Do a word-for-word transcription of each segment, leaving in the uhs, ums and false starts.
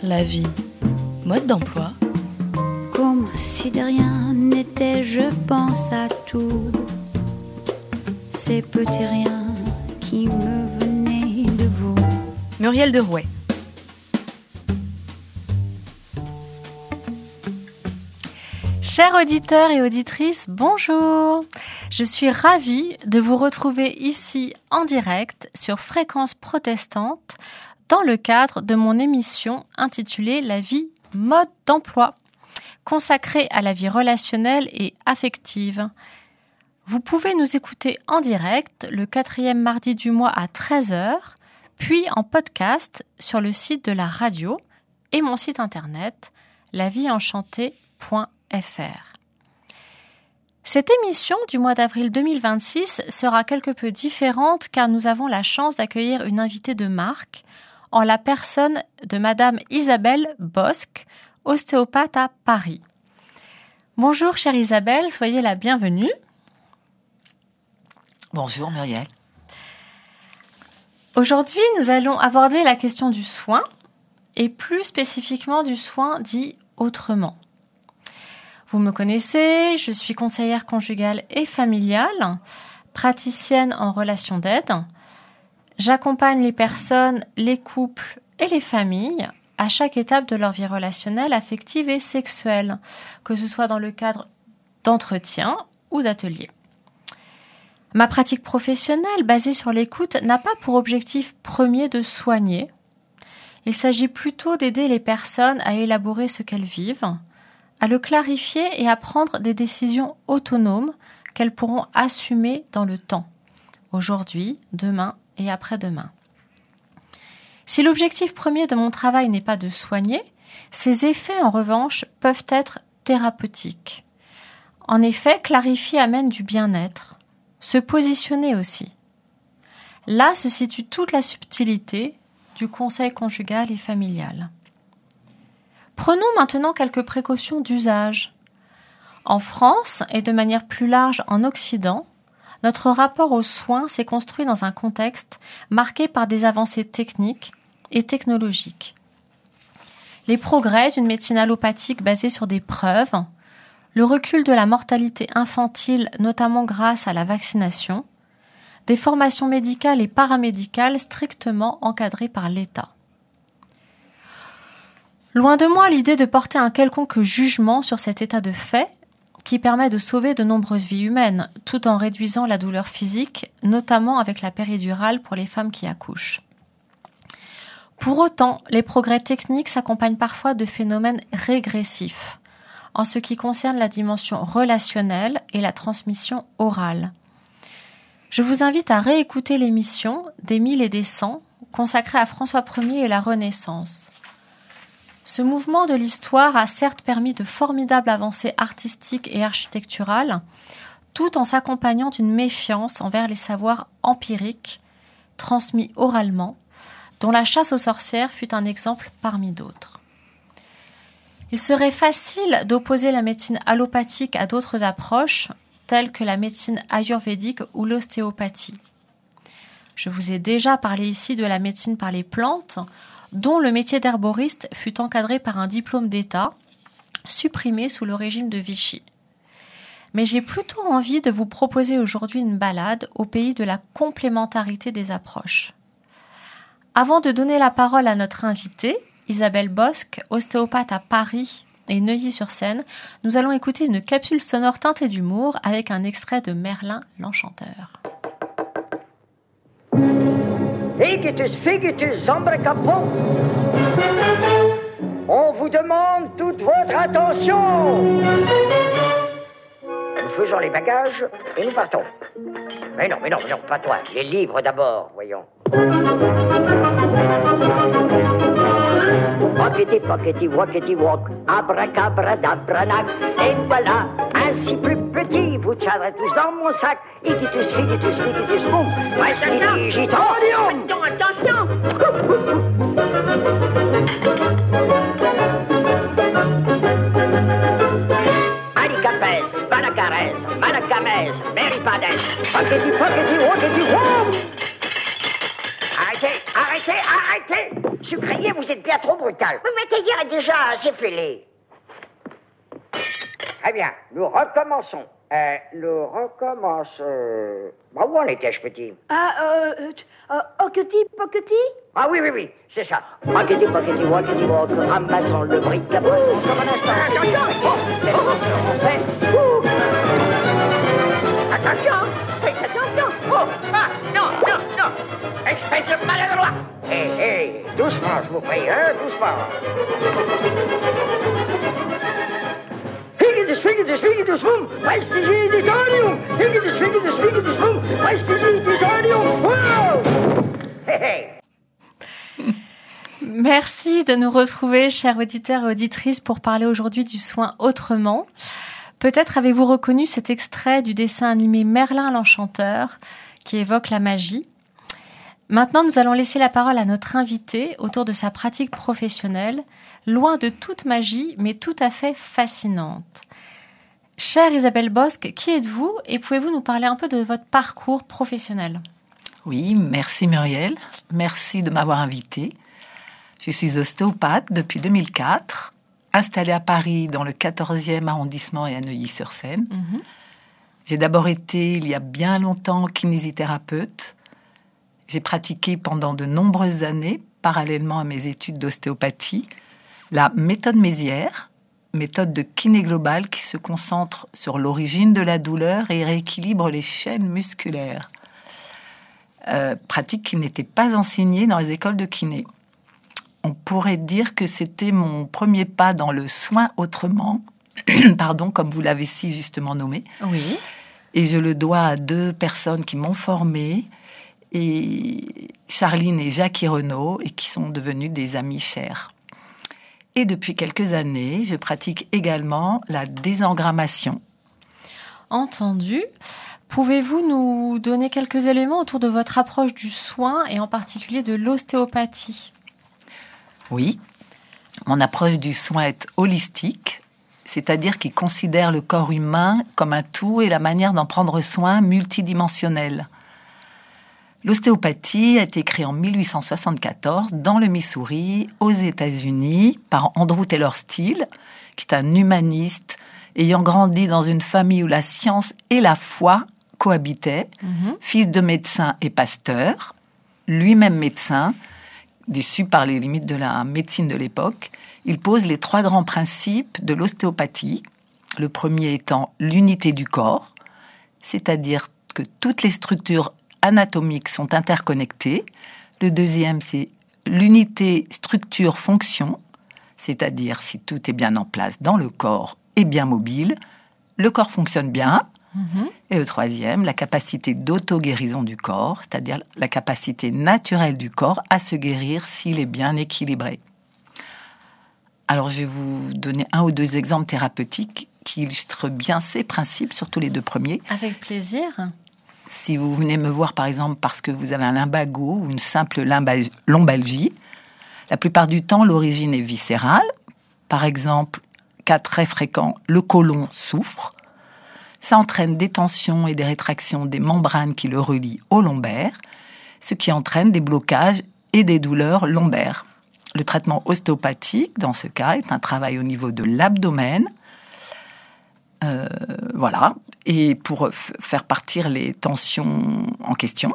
la vie, mode d'emploi. Comme si de rien n'était, je pense à tout. Ces petits riens qui me venaient de vous. Muriel Derouet. Chers auditeurs et auditrices, bonjour. Je suis ravie de vous retrouver ici en direct sur Fréquence Protestante dans le cadre de mon émission intitulée La vie, mode d'emploi, consacrée à la vie relationnelle et affective. Vous pouvez nous écouter en direct le quatrième mardi du mois à treize heures, puis en podcast sur le site de la radio et mon site internet la vie enchantée point f r. Cette émission du mois d'avril deux mille vingt-six sera quelque peu différente car nous avons la chance d'accueillir une invitée de marque en la personne de Madame Isabelle Bosc, ostéopathe à Paris. Bonjour chère Isabelle, soyez la bienvenue. Bonjour Muriel. Aujourd'hui, nous allons aborder la question du soin et plus spécifiquement du soin dit autrement. Vous me connaissez, je suis conseillère conjugale et familiale, praticienne en relation d'aide. J'accompagne les personnes, les couples et les familles à chaque étape de leur vie relationnelle, affective et sexuelle, que ce soit dans le cadre d'entretiens ou d'ateliers. Ma pratique professionnelle basée sur l'écoute n'a pas pour objectif premier de soigner. Il s'agit plutôt d'aider les personnes à élaborer ce qu'elles vivent, à le clarifier et à prendre des décisions autonomes qu'elles pourront assumer dans le temps, aujourd'hui, demain et après-demain. Si l'objectif premier de mon travail n'est pas de soigner, ses effets en revanche peuvent être thérapeutiques. En effet, clarifier amène du bien-être, se positionner aussi. Là se situe toute la subtilité du conseil conjugal et familial. Prenons maintenant quelques précautions d'usage. En France, et de manière plus large en Occident, notre rapport aux soins s'est construit dans un contexte marqué par des avancées techniques et technologiques. Les progrès d'une médecine allopathique basée sur des preuves, le recul de la mortalité infantile, notamment grâce à la vaccination, des formations médicales et paramédicales strictement encadrées par l'État. Loin de moi l'idée de porter un quelconque jugement sur cet état de fait qui permet de sauver de nombreuses vies humaines, tout en réduisant la douleur physique, notamment avec la péridurale pour les femmes qui accouchent. Pour autant, les progrès techniques s'accompagnent parfois de phénomènes régressifs, en ce qui concerne la dimension relationnelle et la transmission orale. Je vous invite à réécouter l'émission Des mille et des cents consacrée à François Ier et la Renaissance. Ce mouvement de l'histoire a certes permis de formidables avancées artistiques et architecturales, tout en s'accompagnant d'une méfiance envers les savoirs empiriques, transmis oralement, dont la chasse aux sorcières fut un exemple parmi d'autres. Il serait facile d'opposer la médecine allopathique à d'autres approches, telles que la médecine ayurvédique ou l'ostéopathie. Je vous ai déjà parlé ici de la médecine par les plantes, dont le métier d'herboriste fut encadré par un diplôme d'État, supprimé sous le régime de Vichy. Mais j'ai plutôt envie de vous proposer aujourd'hui une balade au pays de la complémentarité des approches. Avant de donner la parole à notre invitée, Isabelle Bosc, ostéopathe à Paris et Neuilly-sur-Seine, nous allons écouter une capsule sonore teintée d'humour avec un extrait de Merlin l'Enchanteur. Figitus, figitus, zambracapon. On vous demande toute votre attention. Nous faisons les bagages et nous partons. Mais non, mais non, mais non, pas toi. Les livres d'abord, voyons. Pockety, pockety, walkety, walk, abracabradabranach. Et voilà, ainsi plus petit, vous tiendrez tous dans mon sac. Igitus, figitus, figitus, boum. Prestidigitation. Attention, attention. Alicapès, Balacarès, Malacamès, Méripades. Pockety, pockety, walkety, walk. Arrêtez, arrêtez, arrêtez. Sucrier, vous êtes bien trop brut. calme. Oui, mais Tailleur est déjà assez fêlé. Très bien, nous recommençons. Euh, nous recommençons... Euh... Bah, où en étais-je, petit? Ah, euh... euh Hockety, pockety? Ah oui, oui, oui, c'est ça. Rockety, pockety, walkety, walk, ramassons le bric-à-brac. Comme un instant. Attention, oh, on fait... Ouh. Attention, faites attention. Oh, ah, non, non, non. Espèce de maladroit. Hé, hey, hé, hey, doucement, je vous prie, hein, doucement. Higgitus, figgitus, figgitus, boom, prestigiditorium. Higgitus, figgitus, figgitus, boom, prestigiditorium. Wow! Hé, hé. Merci de nous retrouver, chers auditeurs et auditrices, pour parler aujourd'hui du soin autrement. Peut-être avez-vous reconnu cet extrait du dessin animé Merlin l'Enchanteur, qui évoque la magie. Maintenant, nous allons laisser la parole à notre invité autour de sa pratique professionnelle, loin de toute magie, mais tout à fait fascinante. Chère Isabelle Bosc, qui êtes-vous et pouvez-vous nous parler un peu de votre parcours professionnel ? Oui, merci Muriel. Merci de m'avoir invitée. Je suis ostéopathe depuis deux mille quatre, installée à Paris dans le quatorzième arrondissement et à Neuilly-sur-Seine. Mmh. J'ai d'abord été, il y a bien longtemps, kinésithérapeute. J'ai pratiqué pendant de nombreuses années, parallèlement à mes études d'ostéopathie, la méthode Mézières, méthode de kiné globale qui se concentre sur l'origine de la douleur et rééquilibre les chaînes musculaires. Euh, pratique qui n'était pas enseignée dans les écoles de kiné. On pourrait dire que c'était mon premier pas dans le soin autrement, pardon, comme vous l'avez si justement nommé. Oui. Et je le dois à deux personnes qui m'ont formée, et Charline et Jacques Renaud, et qui sont devenus des amis chers. Et depuis quelques années, je pratique également la désengrammation. Entendu. Pouvez-vous nous donner quelques éléments autour de votre approche du soin et en particulier de l'ostéopathie ? Oui, mon approche du soin est holistique, c'est-à-dire qu'il considère le corps humain comme un tout et la manière d'en prendre soin multidimensionnelle. L'ostéopathie a été créée en mille huit cent soixante-quatorze dans le Missouri, aux États-Unis, par Andrew Taylor Still, qui est un humaniste ayant grandi dans une famille où la science et la foi cohabitaient, mmh. fils de médecin et pasteur, lui-même médecin, déçu par les limites de la médecine de l'époque. Il pose les trois grands principes de l'ostéopathie. Le premier étant l'unité du corps, c'est-à-dire que toutes les structures anatomiques sont interconnectées. Le deuxième, c'est l'unité structure-fonction, c'est-à-dire si tout est bien en place dans le corps et bien mobile, le corps fonctionne bien. Mmh. Et le troisième, la capacité d'auto-guérison du corps, c'est-à-dire la capacité naturelle du corps à se guérir s'il est bien équilibré. Alors, je vais vous donner un ou deux exemples thérapeutiques qui illustrent bien ces principes, surtout les deux premiers. Avec plaisir. Si vous venez me voir, par exemple, parce que vous avez un lumbago ou une simple lumbalgie, lombalgie, la plupart du temps, l'origine est viscérale. Par exemple, cas très fréquent, le côlon souffre. Ça entraîne des tensions et des rétractions des membranes qui le relient au lombaire, ce qui entraîne des blocages et des douleurs lombaires. Le traitement ostéopathique, dans ce cas, est un travail au niveau de l'abdomen. Euh, voilà, et pour f- faire partir les tensions en question.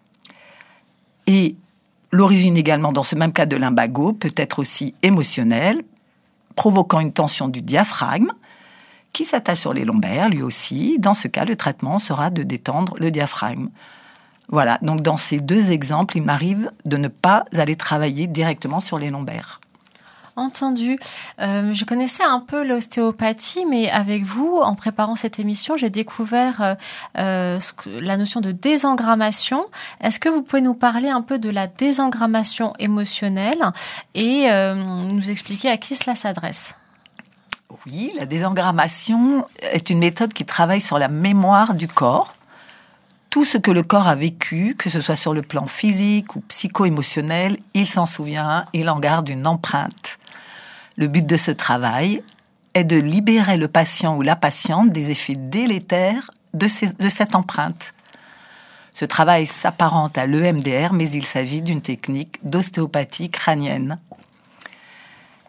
Et l'origine également, dans ce même cas de lumbago, peut être aussi émotionnelle, provoquant une tension du diaphragme, qui s'attache sur les lombaires, lui aussi. Dans ce cas, le traitement sera de détendre le diaphragme. Voilà, donc dans ces deux exemples, il m'arrive de ne pas aller travailler directement sur les lombaires. Entendu. Euh, je connaissais un peu l'ostéopathie, mais avec vous, en préparant cette émission, j'ai découvert euh, ce que, la notion de désengrammation. Est-ce que vous pouvez nous parler un peu de la désengrammation émotionnelle et euh, nous expliquer à qui cela s'adresse ? Oui, la désengrammation est une méthode qui travaille sur la mémoire du corps. Tout ce que le corps a vécu, que ce soit sur le plan physique ou psycho-émotionnel, il s'en souvient, il en garde une empreinte. Le but de ce travail est de libérer le patient ou la patiente des effets délétères de, ces, de cette empreinte. Ce travail s'apparente à l'E M D R, mais il s'agit d'une technique d'ostéopathie crânienne.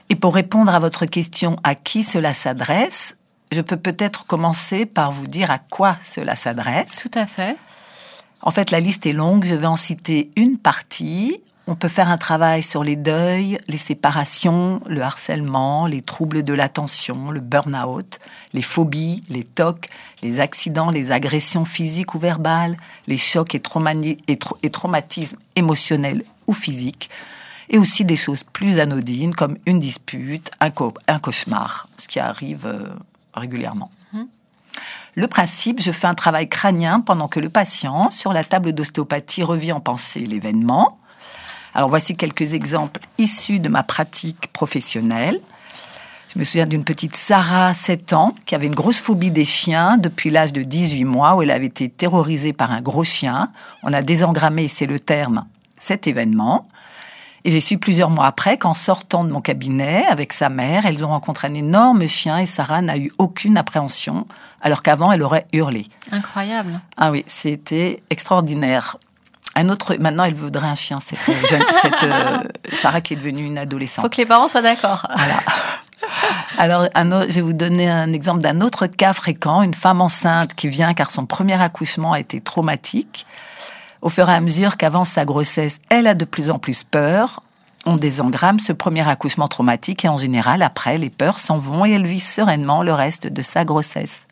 Et pour répondre à votre question à qui cela s'adresse, je peux peut-être commencer par vous dire à quoi cela s'adresse. Tout à fait. En fait, la liste est longue, je vais en citer une partie. On peut faire un travail sur les deuils, les séparations, le harcèlement, les troubles de l'attention, le burn-out, les phobies, les T O C, les accidents, les agressions physiques ou verbales, les chocs et, traumani- et, tra- et traumatismes émotionnels ou physiques, et aussi des choses plus anodines comme une dispute, un, co- un cauchemar, ce qui arrive euh, régulièrement. Mmh. Le principe, je fais un travail crânien pendant que le patient, sur la table d'ostéopathie, revit en pensée l'événement. Alors, voici quelques exemples issus de ma pratique professionnelle. Je me souviens d'une petite Sarah, sept ans, qui avait une grosse phobie des chiens depuis l'âge de dix-huit mois, où elle avait été terrorisée par un gros chien. On a désengrammé, c'est le terme, cet événement. Et j'ai su plusieurs mois après qu'en sortant de mon cabinet avec sa mère, elles ont rencontré un énorme chien et Sarah n'a eu aucune appréhension, alors qu'avant, elle aurait hurlé. Incroyable. Ah oui, c'était extraordinaire. Un autre, maintenant, elle voudrait un chien, cette jeune, cette euh, Sarah qui est devenue une adolescente. Il faut que les parents soient d'accord. Voilà. Alors, un autre, je vais vous donner un exemple d'un autre cas fréquent, une femme enceinte qui vient car son premier accouchement a été traumatique. Au fur et à mesure qu'avance sa grossesse, elle a de plus en plus peur. On désengramme ce premier accouchement traumatique et en général, après, les peurs s'en vont et elle vit sereinement le reste de sa grossesse.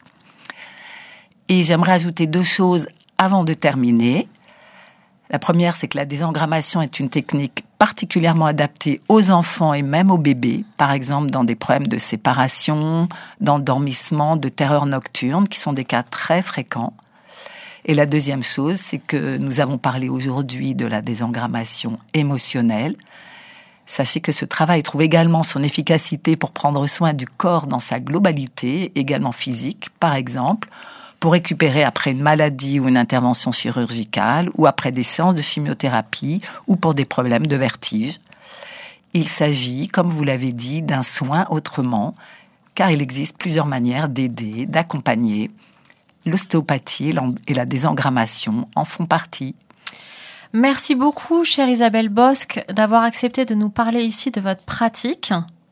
Et j'aimerais ajouter deux choses avant de terminer. La première, c'est que la désengrammation est une technique particulièrement adaptée aux enfants et même aux bébés, par exemple dans des problèmes de séparation, d'endormissement, de terreur nocturne, qui sont des cas très fréquents. Et la deuxième chose, c'est que nous avons parlé aujourd'hui de la désengrammation émotionnelle. Sachez que ce travail trouve également son efficacité pour prendre soin du corps dans sa globalité, également physique, par exemple, pour récupérer après une maladie ou une intervention chirurgicale, ou après des séances de chimiothérapie, ou pour des problèmes de vertige. Il s'agit, comme vous l'avez dit, d'un soin autrement, car il existe plusieurs manières d'aider, d'accompagner. L'ostéopathie et la désengrammation en font partie. Merci beaucoup, chère Isabelle Bosc, d'avoir accepté de nous parler ici de votre pratique.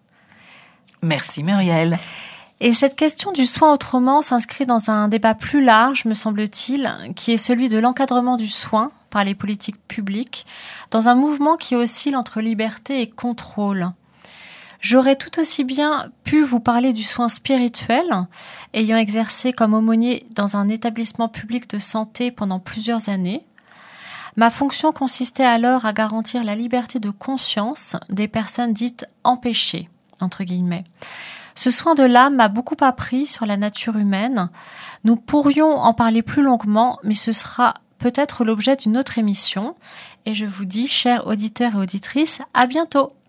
Merci, Muriel. Et cette question du soin autrement s'inscrit dans un débat plus large, me semble-t-il, qui est celui de l'encadrement du soin par les politiques publiques, dans un mouvement qui oscille entre liberté et contrôle. J'aurais tout aussi bien pu vous parler du soin spirituel, ayant exercé comme aumônier dans un établissement public de santé pendant plusieurs années. Ma fonction consistait alors à garantir la liberté de conscience des personnes dites « empêchées », entre guillemets. Ce soin de l'âme m'a beaucoup appris sur la nature humaine. Nous pourrions en parler plus longuement, mais ce sera peut-être l'objet d'une autre émission. Et je vous dis, chers auditeurs et auditrices, à bientôt.